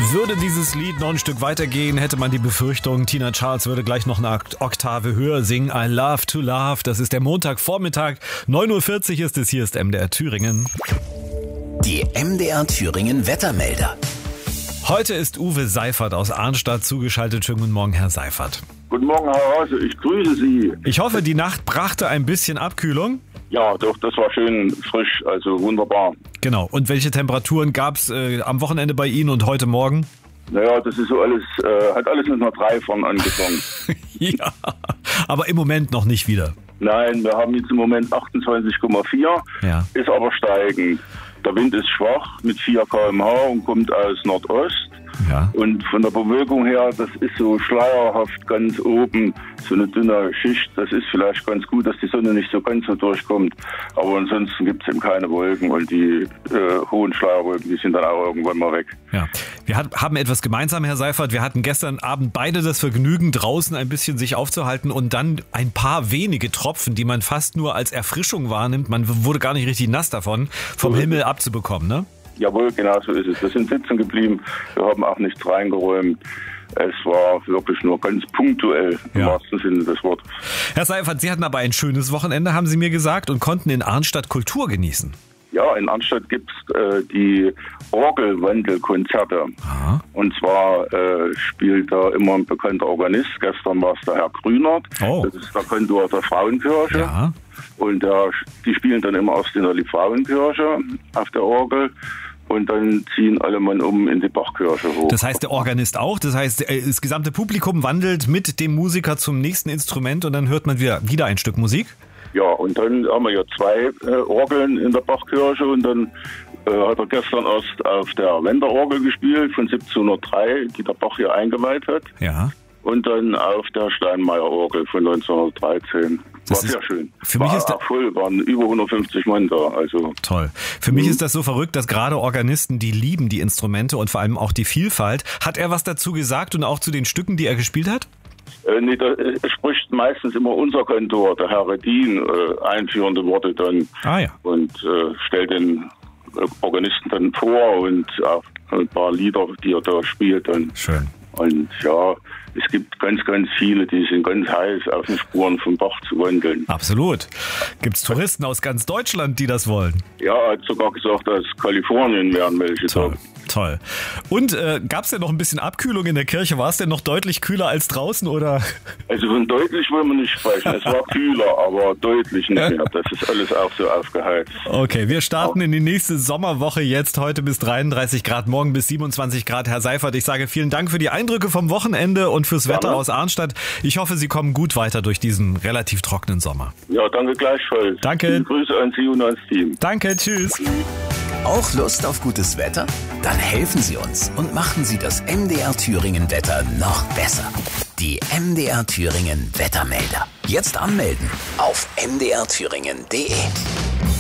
Würde dieses Lied noch ein Stück weitergehen, hätte man die Befürchtung, Tina Charles würde gleich noch eine Oktave höher singen. I love to love. Das ist der Montagvormittag. 9.40 Uhr ist es. Hier ist MDR Thüringen. Die MDR Thüringen Wettermelder. Heute ist Uwe Seifert aus Arnstadt zugeschaltet. Schönen guten Morgen, Herr Seifert. Guten Morgen, Herr Hase. Ich grüße Sie. Ich hoffe, die Nacht brachte ein bisschen Abkühlung. Ja, doch, das war schön frisch, also wunderbar. Genau. Und welche Temperaturen gab es am Wochenende bei Ihnen und heute Morgen? Naja, das ist so alles, hat alles mit einer 3 vorne angefangen. Ja, aber im Moment noch nicht wieder. Nein, wir haben jetzt im Moment 28,4, Ja. ist aber steigend. Der Wind ist schwach mit 4 km/h und kommt aus Nordost. Ja. Und von der Bewölkung her, das ist so schleierhaft ganz oben, so eine dünne Schicht. Das ist vielleicht ganz gut, dass die Sonne nicht so ganz so durchkommt. Aber ansonsten gibt es eben keine Wolken und die hohen Schleierwolken, die sind dann auch irgendwann mal weg. Ja, wir haben etwas gemeinsam, Herr Seifert. Wir hatten gestern Abend beide das Vergnügen, draußen ein bisschen sich aufzuhalten und dann ein paar wenige Tropfen, die man fast nur als Erfrischung wahrnimmt. Man wurde gar nicht richtig nass davon, vom Himmel abzubekommen, ne? Jawohl, genau so ist es. Wir sind sitzen geblieben, wir haben auch nichts reingeräumt. Es war wirklich nur ganz punktuell, im wahrsten Sinne des Wortes. Herr Seifert, Sie hatten aber ein schönes Wochenende, haben Sie mir gesagt, und konnten in Arnstadt Kultur genießen. Ja, in Arnstadt gibt's die Orgelwandelkonzerte. Aha. Und zwar spielt da immer ein bekannter Organist. Gestern war es der Herr Grünert. Oh. Das ist der Kantor der Frauenkirche. Ja. Und die spielen dann immer erst in der Frauenkirche auf der Orgel. Und dann ziehen alle Mann in die Bachkirche hoch. Das heißt, der Organist auch. Das heißt, das gesamte Publikum wandelt mit dem Musiker zum nächsten Instrument und dann hört man wieder ein Stück Musik. Ja, und dann haben wir ja 2 Orgeln in der Bachkirche und dann hat er gestern erst auf der Wenderorgel gespielt von 1703, die der Bach hier eingeweiht hat. Ja. Und dann auf der Steinmeier-Orgel von 1913. War sehr schön. Für mich ist auch voll, waren über 150 Mann da. Also toll. Für mich ist das so verrückt, dass gerade Organisten, die lieben die Instrumente und vor allem auch die Vielfalt. Hat er was dazu gesagt und auch zu den Stücken, die er gespielt hat? Nee, da spricht meistens immer unser Kantor, der Herr Redin, einführende Worte dann. Ah ja. Und stellt den Organisten dann vor und auch ein paar Lieder, die er da spielt. Dann. Schön. Und ja, es gibt ganz, ganz viele, die sind ganz heiß, auf den Spuren vom Bach zu wandeln. Absolut. Gibt es Touristen aus ganz Deutschland, die das wollen? Ja, er hat sogar gesagt, aus Kalifornien wären welche da. Toll. Und gab es denn noch ein bisschen Abkühlung in der Kirche? War es denn noch deutlich kühler als draußen, oder? Also von deutlich wollen wir nicht sprechen. Es war kühler, aber deutlich nicht mehr. Das ist alles auch so aufgeheizt. Okay, wir starten in die nächste Sommerwoche jetzt. Heute bis 33 Grad, morgen bis 27 Grad. Herr Seifert, ich sage vielen Dank für die Eindrücke vom Wochenende und fürs Wetter aus Arnstadt. Ich hoffe, Sie kommen gut weiter durch diesen relativ trockenen Sommer. Ja, danke gleichfalls. Danke. Viele Grüße an Sie und ans Team. Danke, tschüss. Auch Lust auf gutes Wetter? Dann helfen Sie uns und machen Sie das MDR Thüringen Wetter noch besser. Die MDR Thüringen Wettermelder. Jetzt anmelden auf mdrthüringen.de.